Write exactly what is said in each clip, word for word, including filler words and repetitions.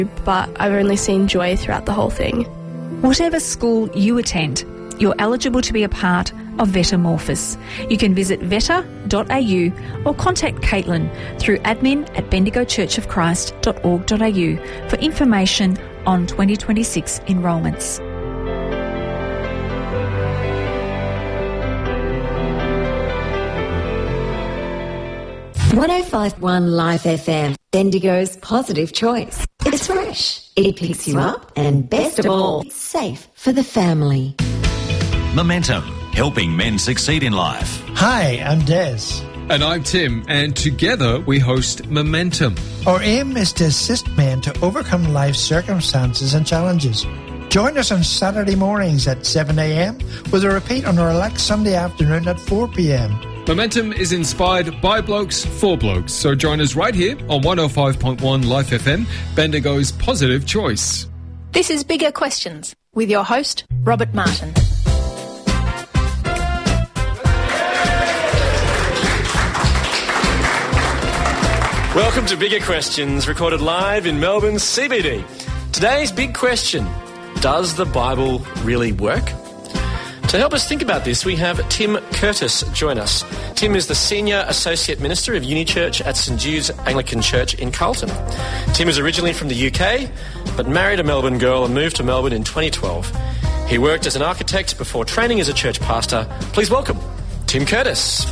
but I've only seen joy throughout the whole thing. Whatever school you attend, you're eligible to be a part of Vetamorphos. You can visit veta dot a u or contact Caitlin through admin at bendigo church of christ dot org dot a u for information on twenty twenty-six enrolments. one oh five point one Life F M, Bendigo's positive choice. It's fresh, it picks you up, and best of all, it's safe for the family. Momentum, helping men succeed in life. Hi, I'm Des. And I'm Tim, and together we host Momentum. Our aim is to assist men to overcome life's circumstances and challenges. Join us on Saturday mornings at seven a.m. with a repeat on our next Sunday afternoon at four p.m. Momentum is inspired by blokes for blokes, so join us right here on one oh five point one Life F M, Bendigo's positive choice. This is Bigger Questions with your host, Robert Martin. Welcome to Bigger Questions, recorded live in Melbourne C B D. Today's big question: does the Bible really work? To help us think about this, we have Tim Curtis join us. Tim is the Senior Associate Minister of Unichurch at St Jude's Anglican Church in Carlton. Tim is originally from the U K, but married a Melbourne girl and moved to Melbourne in twenty twelve. He worked as an architect before training as a church pastor. Please welcome Tim Curtis.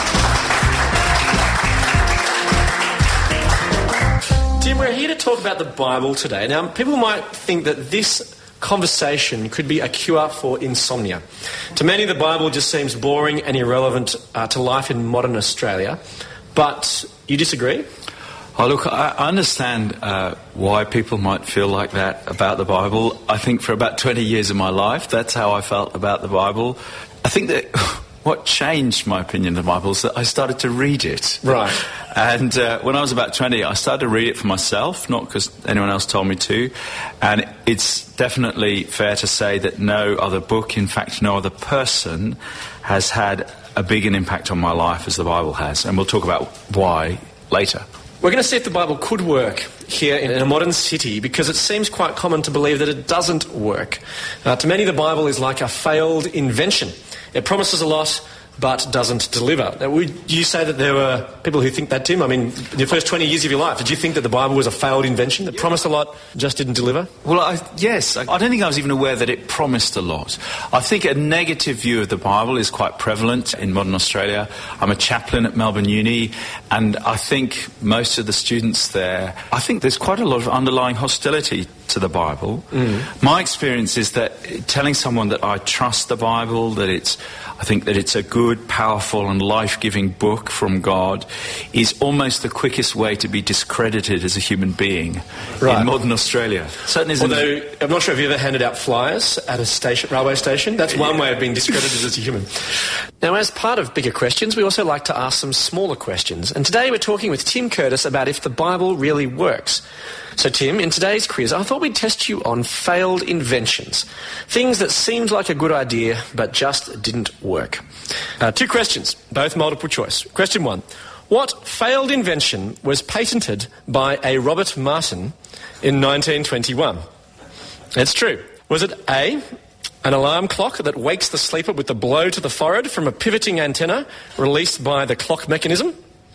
Tim, we're here to talk about the Bible today. Now, people might think that this conversation could be a cure for insomnia. To many, the Bible just seems boring and irrelevant uh, to life in modern Australia. But you disagree? Oh, look, I understand uh, why people might feel like that about the Bible. I think for about twenty years of my life, that's how I felt about the Bible. I think that what changed my opinion of the Bible is that I started to read it. Right. And uh, when I was about twenty, I started to read it for myself, not because anyone else told me to. And it's definitely fair to say that no other book, in fact, no other person, has had a big an impact on my life as the Bible has. And we'll talk about why later. We're going to see if the Bible could work here in a modern city, because it seems quite common to believe that it doesn't work. Uh, to many, the Bible is like a failed invention. It promises a lot, but doesn't deliver. Now, would you say that there were people who think that, Tim? I mean, in the first twenty years of your life, did you think that the Bible was a failed invention that promised a lot, just didn't deliver? Well, I, yes. I, I don't think I was even aware that it promised a lot. I think a negative view of the Bible is quite prevalent in modern Australia. I'm a chaplain at Melbourne Uni, and I think most of the students there, I think there's quite a lot of underlying hostility to the Bible. Mm. My experience is that telling someone that I trust the Bible, that it's, I think that it's a good, powerful and life-giving book from God, is almost the quickest way to be discredited as a human being right. in modern Australia. Certainly, although I'm not sure if you ever handed out flyers at a station, railway station. That's one yeah. way of being discredited as a human. Now, as part of Bigger Questions, we also like to ask some smaller questions. And today we're talking with Tim Curtis about if the Bible really works. So, Tim, in today's quiz, I thought we'd test you on failed inventions. Things that seemed like a good idea, but just didn't work. Uh, two questions, both multiple choice. Question one. What failed invention was patented by a Robert Martin in nineteen twenty-one? It's true. Was it A, an alarm clock that wakes the sleeper with a blow to the forehead from a pivoting antenna released by the clock mechanism?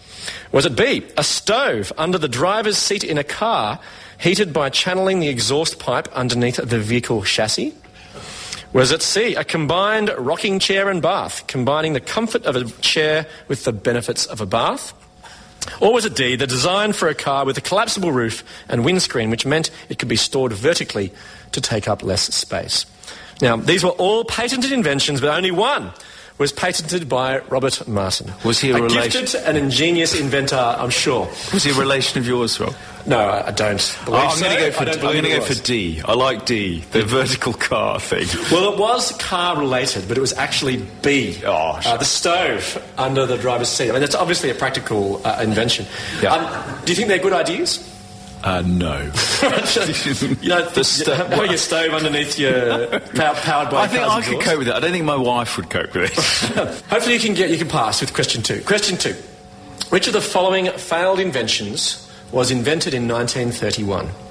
Was it B, a stove under the driver's seat in a car heated by channeling the exhaust pipe underneath the vehicle chassis? Was it C, a combined rocking chair and bath, combining the comfort of a chair with the benefits of a bath? Or was it D, the design for a car with a collapsible roof and windscreen, which meant it could be stored vertically to take up less space? Now, these were all patented inventions, but only one was patented by Robert Martin. Was he a, a relation? gifted and ingenious inventor, I'm sure. Was he a relation of yours, Rob? No, I, I don't believe oh, I'm so. Going to go for, I I'm going to go for D. I like D, the vertical car thing. Well, it was car-related, but it was actually B. Oh, uh, the stove under the driver's seat. I mean, that's obviously a practical uh, invention. Yeah. Um, do you think they're good ideas? Uh, no. you know, the sto- having your stove underneath your power, powered by. I think I could cope with it. I don't think my wife would cope with it. Hopefully, you can get you can pass with question two. Question two: which of the following failed inventions was invented in nineteen thirty-one?